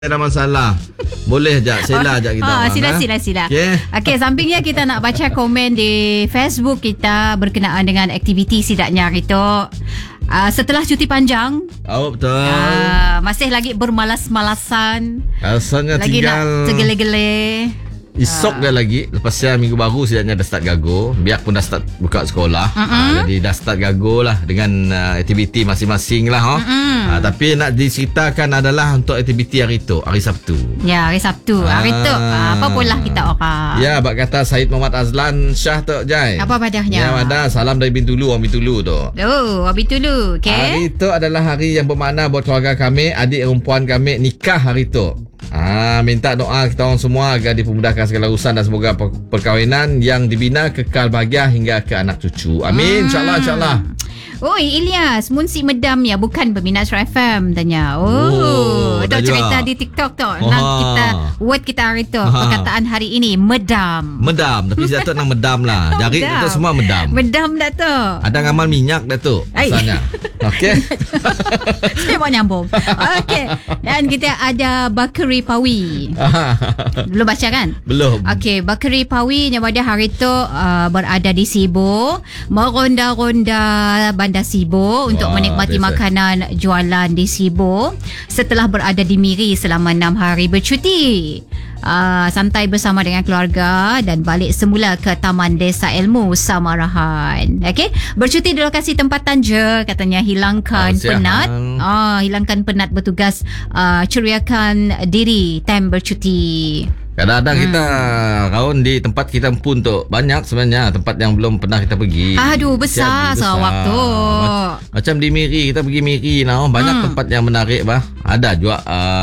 Tak ada masalah. Boleh je. Sila je kita. Sila. Okey, sampingnya kita nak baca komen di Facebook kita berkenaan dengan aktiviti sidaknya hari tu. Setelah cuti panjang. Oh, betul. Masih lagi bermalas-malasan. Rasanya lagi tinggal nak tergele-gele. Esok dia lagi. Lepas minggu baru sidaknya dah start gago. Biarpun dah start buka sekolah. Jadi dah start gago lah dengan aktiviti masing-masing lah. Tapi nak diceritakan adalah untuk aktiviti hari tu, hari Sabtu. Ya, hari Sabtu. Hari tu apa pula kita orang. Ya, bak kata Syed Muhammad Azlan Shah tu, Jai. Apa padahnya? Ya, ada salam dari Bintulu, orang Bintulu tu. Oh, Bintulu. Okey. Hari tu adalah hari yang bermakna buat keluarga kami, adik perempuan kami nikah hari tu. Minta doa kita orang semua agar dipermudahkan segala urusan dan semoga perkahwinan yang dibina kekal bahagia hingga ke anak cucu. Amin. InsyaAllah. Oi, Ilyas, Munsi Medam ya, bukan peminat Suara FM tanya. Dah cerita di TikTok tu. Word kita hari tu, perkataan hari ini medam. Tapi saya tak nak medam lah. Jari itu semua medam. Medam dah tu. Ada ngamal minyak dah tu asalnya. Okey. Saya mau nyambung. Okey. Dan kita ada Bakari Pawi. Belum baca kan? Belum. Okey, Bakari Pawi yang pada hari tu berada di Sibo, meronda-ronda Bandar Sibo untuk menikmati makanan jualan di Sibo setelah berada di Miri selama 6 hari bercuti. Santai bersama dengan keluarga dan balik semula ke Taman Desa Ilmu Samarahan. Okey, bercuti di lokasi tempatan je, katanya hilangkan penat. Hilangkan penat bertugas, ceriakan diri time bercuti. Kadang-kadang kita kawan di tempat kita pun tu banyak sebenarnya tempat yang belum pernah kita pergi. Aduh, besar Sarawak tu. Macam di Miri, kita pergi Miri lah. Banyak tempat yang menarik bah. Ada juga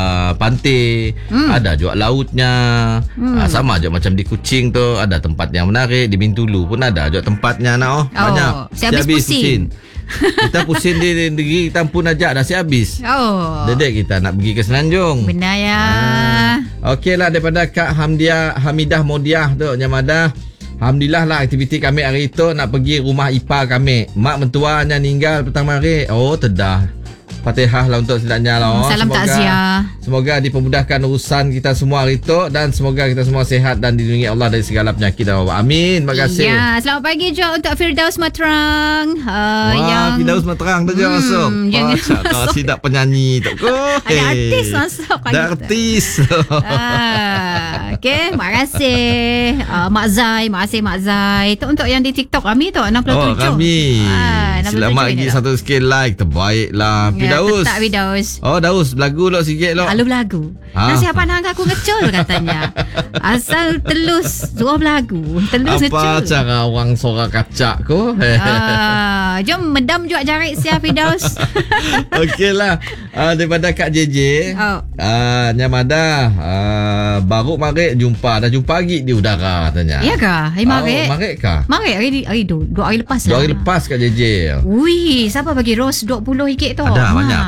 pantai, ada juga lautnya. Sama je macam di Kuching tu ada tempat yang menarik. Di Bintulu pun ada juga tempatnya nak. Banyak. Habis pusing. Kita pusing di negeri kita pun ajak dah habis. Dedek kita nak pergi ke Semenanjung. Benar ya. Okeylah, daripada Kak Hamidah Modiah tu Nyamada. Alhamdulillah lah aktiviti kami hari tu nak pergi rumah ipar kami. Mak mentuanya meninggal petang hari. Tedah. Fatihah lah untuk sidaknya lah. Salam takziah. Semoga dipermudahkan urusan kita semua hari tu dan semoga kita semua sihat dan dilindungi Allah dari segala penyakit. Amin. Terima kasih. Ya, selamat pagi juga untuk Firdaus Matrang. Firdaus Matrang tu je masuk. Kau tidak penyanyi tu. Ada artis masuk. Ada artis. Okey, makasih Mak Zai. Tu untuk yang di TikTok kami tu 67. Kami. Selamat lagi satu sikit like. Terbaik lah. Daus. Tak Daus. Daus belagu lo sikit lo. Lalu belagu. Siapa nak aku ngecul katanya. Asal telus dua belagu. Telus ngecul. Apa cara orang sorak kacak ko? Jom medam juga jarik siap Daus. Okeylah. Daripada Kak JJ. Nyamada baru marik jumpa. Dah jumpa lagi di udara katanya. Ya kah? Marik. Marik kah? Marik hari 2 hari lepas lah. 2 hari lepas Kak JJ. Wih, siapa bagi Ros 20 ringgit tu? Ada banyak.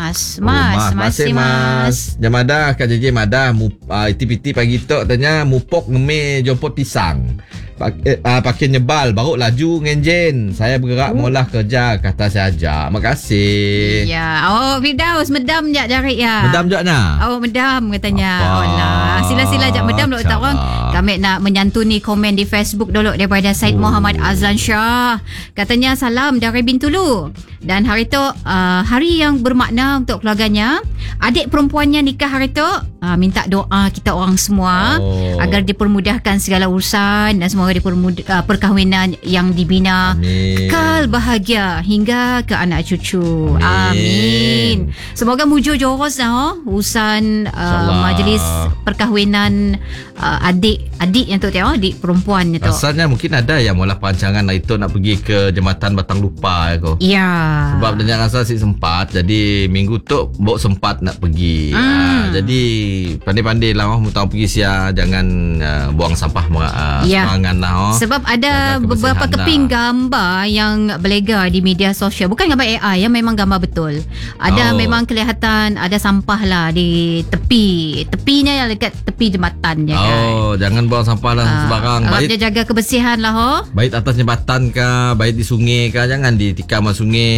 Mas. Nyamada Kak JJ Madah aktiviti pagi tu tanya mupok ngeme jompot pisang. Pakai nyebal baru laju ngenjen. Saya bergerak mula kerja kata saya ajak. Makasih. Ya. Firdaus medam jak jarik ya. Medam jak na. Medam katanya. Sila-sila jak medam dok tak orang. Kami nak menyantuni komen di Facebook dulu daripada Syed Muhammad Azlan Shah. Katanya salam dari Bintulu. Dan hari tu hari yang bermakna untuk keluarganya. Adik perempuannya nikah hari tu. Minta doa kita orang semua agar dipermudahkan segala urusan dan semoga perkahwinan yang dibina kekal bahagia hingga ke anak cucu. Amin. Semoga mujur joros urusan majlis perkahwinan adik yang tu tengok, adik perempuan tu. Asalnya mungkin ada yang mula perancangan itu nak pergi ke Jambatan Batang Lupa Ya. Sebab dia rasa si sempat, jadi minggu tu bok sempat nak pergi. Jadi pandai-pandai lah mutang pergi sia, jangan buang sampah sembarangan lah. Sebab ada beberapa keping gambar yang belega di media sosial. Bukan gambar AI, yang memang gambar betul. Ada memang kelihatan ada sampah lah di tepinya yang dekat tepi jembatan je kan. Jangan buang sampah lah sembarang. Baik dia jaga kebersihan lah. Baik atas jembatan kah, baik di sungai kah, jangan ditikam sungai.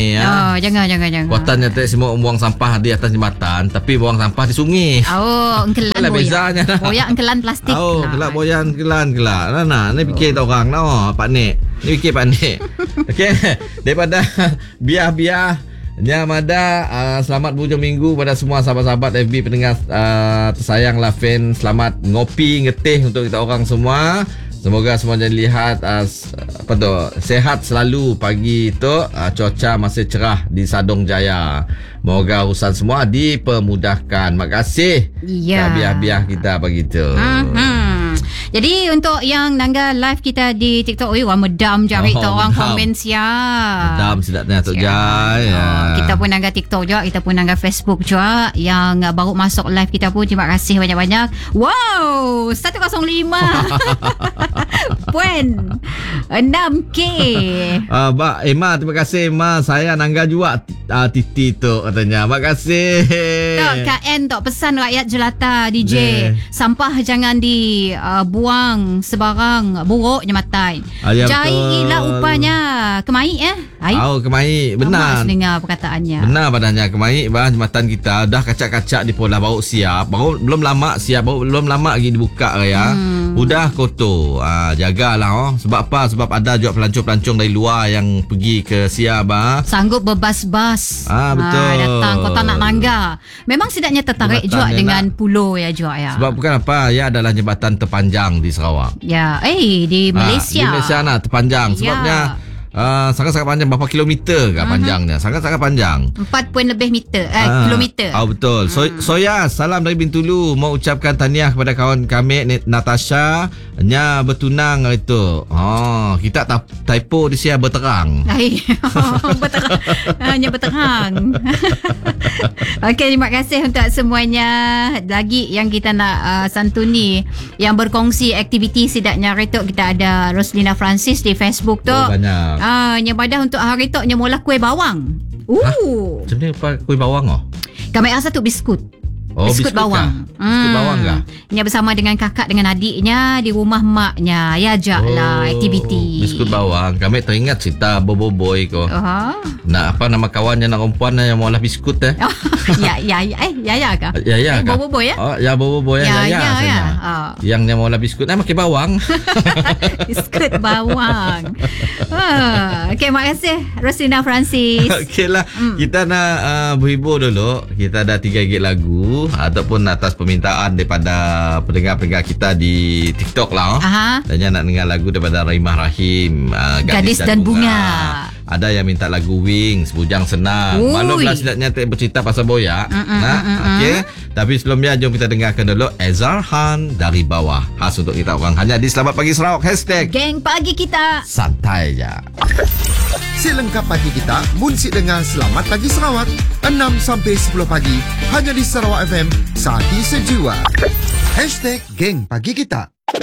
sungai ya. Jangan. Buatannya tak semua buang sampah di atas jembatan, tapi buang sampah di sungai. Engkelan Apa bezanya? Boyak engkelan plastik. Kelak boyan kelak. Nah, ni fikir tak orang Pak Nik. Ni fikir Pak Nik. Okey, daripada biar Mada, selamat berhujung minggu pada semua sahabat-sahabat FB pendengar tersayang Lafen. Selamat ngopi ngeteh untuk kita orang semua. Semoga semua jadi lihat sehat selalu pagi tu. Cuaca masih cerah di Sadong Jaya. Moga urusan semua dipermudahkan. Makasih. Biar kita pagi tu. Jadi untuk yang nangga live kita di TikTok, orang medam jari orang komen siap. Medam sedapnya Tok Jai. Kita pun nangga TikTok juga, kita pun nangga Facebook juga. Yang baru masuk live kita pun terima kasih banyak-banyak. Wow, 105. Puan 6K. Mbak Emma, terima kasih Emma. Saya nangga juga Titi tu katanya. Terima kasih. Tok Kak N tok pesan rakyat jelata DJ. Sampah jangan buang sebarang, buruknya matai. Jai ilah upanya. Kemai kemai. Benar. Amat dengar perkataannya. Benar padanya kemai jembatan kita dah kacak-kacak di pola baru siap. Belum lama lagi dibuka ya. Udah kotor. Jagalah Sebab apa? Sebab ada juga pelancong-pelancong dari luar yang pergi ke Siab. Sanggup berbas-bas. Betul. Datang kota nak nangga. Memang sedapnya tertarik jembatan juga dengan pulau ya juga ya. Sebab bukan apa, ia adalah jembatan terpanjang di Sarawak. Ya, di Malaysia. Di Malaysia terpanjang. Sebabnya sangat-sangat panjang. Berapa kilometer panjangnya? Sangat-sangat panjang. 4 lebih meter kilometer. Betul. Soya, salam dari Bintulu. Mau ucapkan tahniah kepada kawan kami Natasha. Nya bertunang itu. Kita typo di sini berterang. Berterang. Hanya berterang. Okey, terima kasih untuk semuanya. Lagi yang kita nak santuni yang berkongsi aktiviti sidaknya hari tu, kita ada Roslina Francis di Facebook tu. Banyak. Nyebadah untuk hari tu nyemolah kuih bawang. Macam ni apa kuih bawang Kami rasa tu biskut. Biskut bawang. Biskut bawang kah? Nya bersama dengan kakak dengan adiknya di rumah maknya. Ya ajaklah aktiviti. Biskut bawang. Kami teringat cerita Boboiboy ko. Nak apa nama kawannya nak perempuan yang mau lah biskut Ya kah? Ya kah? Boboiboy ya? Ya Boboiboy ya. Yang yang mau lah biskut makan bawang. Biskut bawang. Okey, makasih Roslina Francis. Okeylah, kita nak berhibur dulu. Kita ada 3 gig lagu ataupun atas permintaan daripada pendengar-pendengar kita di TikTok lah. Dan nak dengar lagu daripada Rahimah Rahim, Gadis dan Bunga. Ada yang minta lagu Wings, Bujang Senang. Maklumlah sedapnya bercerita pasal boyak. Okey. Tapi sebelumnya jom kita dengarkan dulu Ezar Han Dari Bawah. Khas untuk kita orang hanya di Selamat Pagi Sarawak #Geng Pagi Kita. Santai je. Si lengkap pagi kita, munsik dengan Selamat Pagi Sarawak 6 sampai 10 pagi hanya di Sarawak FM, Saati Sejiwa. #Geng Pagi Kita.